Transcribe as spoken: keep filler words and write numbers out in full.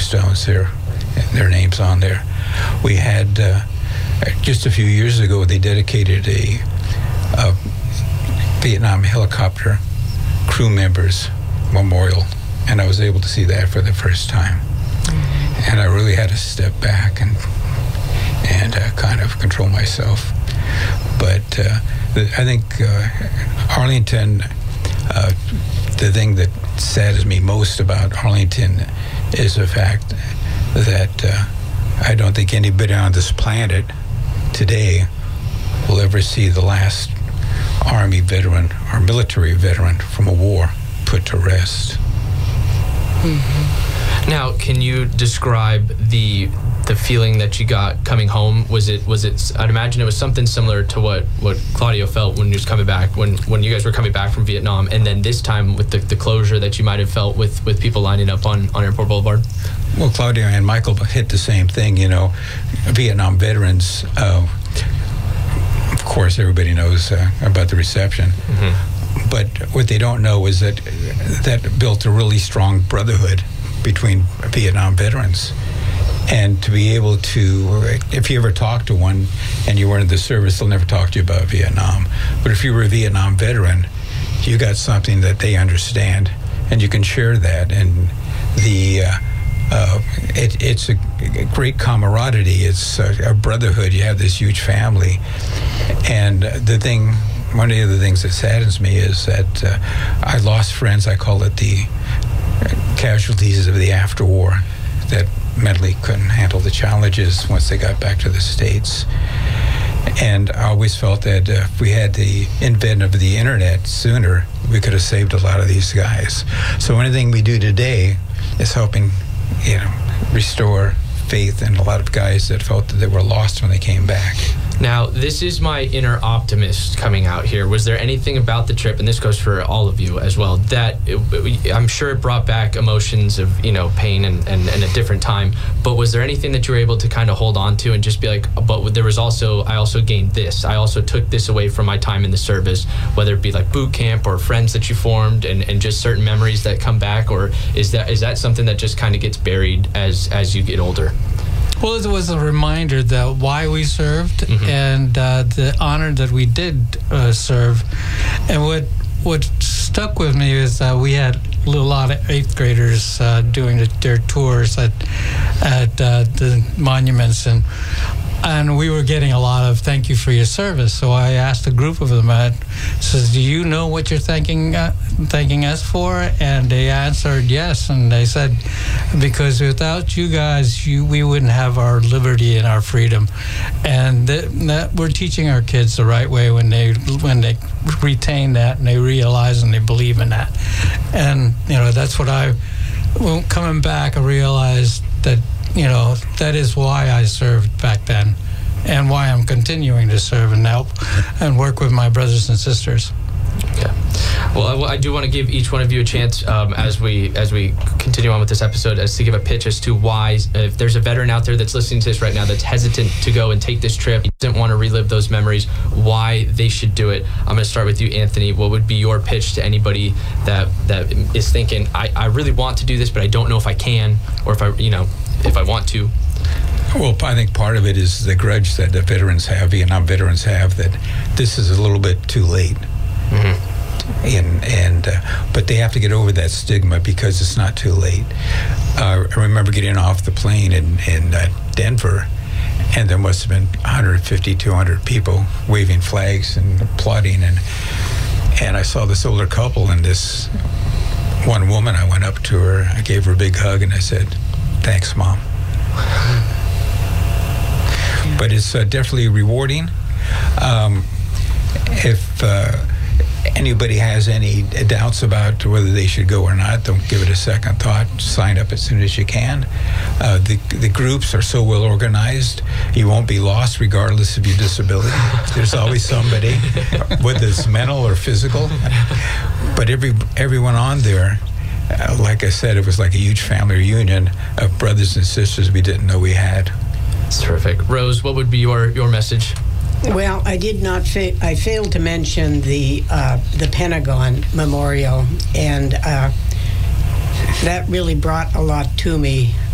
tombstones, their, their names on there. We had, uh, just a few years ago, they dedicated a, a Vietnam helicopter crew members memorial, and I was able to see that for the first time. Mm-hmm. And I really had to step back and and uh, kind of control myself. But uh, the, I think uh, Arlington, uh, the thing that saddens me most about Arlington is the fact that uh, I don't think anybody on this planet today will ever see the last Army veteran or military veteran from a war put to rest. Mm-hmm. Now, can you describe the the feeling that you got coming home? Was it was it? I'd imagine it was something similar to what, what Claudio felt when he was coming back, when when you guys were coming back from Vietnam, and then this time with the, the closure that you might have felt with, with people lining up on, on Airport Boulevard. Well, Claudio and Michael hit the same thing. You know, Vietnam veterans. Uh, of course, everybody knows uh, about the reception. Mm-hmm. But what they don't know is that that built a really strong brotherhood between Vietnam veterans. And to be able to, if you ever talk to one and you weren't in the service, they'll never talk to you about Vietnam. But if you were a Vietnam veteran, you got something that they understand, and you can share that. And the uh, uh, it, it's a great camaraderie. It's a, a brotherhood. You have this huge family. And the thing, one of the other things that saddens me is that uh, I lost friends. I call it the casualties of the after war, that mentally couldn't handle the challenges once they got back to the States. And I always felt that uh, if we had the invent of the internet sooner, we could have saved a lot of these guys. So anything we do today is helping, you know, restore faith in a lot of guys that felt that they were lost when they came back. Now, this is my inner optimist coming out here. Was there anything about the trip, and this goes for all of you as well, that it, I'm sure it brought back emotions of, you know, pain and, and, and a different time, but was there anything that you were able to kind of hold on to and just be like, but there was also, I also gained this. I also took this away from my time in the service, whether it be like boot camp or friends that you formed and, and just certain memories that come back, or is that is that something that just kind of gets buried as, as you get older? Well, it was a reminder that why we served, mm-hmm. and uh, the honor that we did uh, serve. And what what stuck with me is that we had a lot of eighth graders uh, doing the, their tours at at uh, the monuments, and and we were getting a lot of thank you for your service. So I asked a group of them, I says, do you know what you're thanking uh, thanking us for? And they answered yes, and they said, because without you guys, you, we wouldn't have our liberty and our freedom. And th- that we're teaching our kids the right way when they when they retain that and they realize and they believe in that. And you know, that's what I, well, coming back, I realized that, you know, that is why I served back then, and why I'm continuing to serve and help and work with my brothers and sisters. Okay. Well, I, I do want to give each one of you a chance um, as we as we continue on with this episode, as to give a pitch as to why, if there's a veteran out there that's listening to this right now that's hesitant to go and take this trip, doesn't want to relive those memories, why they should do it. I'm going to start with you, Anthony. What would be your pitch to anybody that that is thinking, I, I really want to do this, but I don't know if I can, or if I, you know, if I want to? Well, I think part of it is the grudge that the veterans have, Vietnam veterans have, that this is a little bit too late. Mm-hmm. And, and uh, but they have to get over that stigma because it's not too late. Uh, I remember getting off the plane in, in uh, Denver, and there must have been one hundred fifty, two hundred people waving flags and applauding, and and I saw this older couple, and this one woman, I went up to her, I gave her a big hug, and I said, thanks, Mom. Yeah. But it's uh, definitely rewarding. Um, if uh, anybody has any doubts about whether they should go or not, don't give it a second thought. Sign up as soon as you can. Uh, the, the groups are so well organized, you won't be lost regardless of your disability. There's always somebody, whether it's mental or physical. But every everyone on there, Uh, like I said, it was like a huge family reunion of brothers and sisters we didn't know we had. That's terrific. Rose, what would be your, your message? Well, I did not. Fa- I failed to mention the uh, the Pentagon Memorial, and uh, that really brought a lot to me